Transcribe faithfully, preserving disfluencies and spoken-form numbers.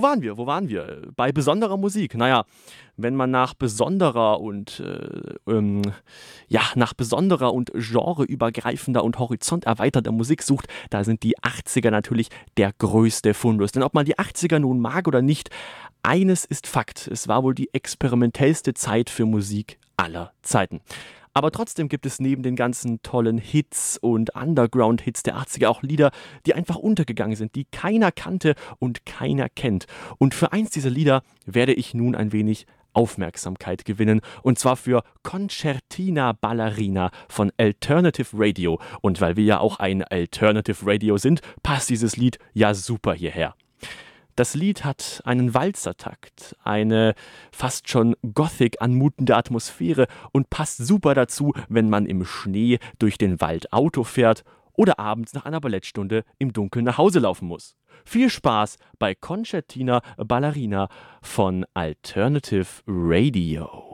Wo waren wir? Wo waren wir? Bei besonderer Musik. Naja, wenn man nach besonderer und äh, ähm, ja, nach besonderer und genreübergreifender und horizonterweiterter Musik sucht, da sind die achtziger natürlich der größte Fundus. Denn ob man die achtziger nun mag oder nicht, eines ist Fakt: Es war wohl die experimentellste Zeit für Musik aller Zeiten. Aber trotzdem gibt es neben den ganzen tollen Hits und Underground-Hits der achtziger auch Lieder, die einfach untergegangen sind, die keiner kannte und keiner kennt. Und für eins dieser Lieder werde ich nun ein wenig Aufmerksamkeit gewinnen, und zwar für Concertina Ballerina von Alternative Radio. Und weil wir ja auch ein Alternative Radio sind, passt dieses Lied ja super hierher. Das Lied hat einen Walzertakt, eine fast schon gothic anmutende Atmosphäre und passt super dazu, wenn man im Schnee durch den Wald Auto fährt oder abends nach einer Ballettstunde im Dunkeln nach Hause laufen muss. Viel Spaß bei Concertina Ballerina von Alternative Radio.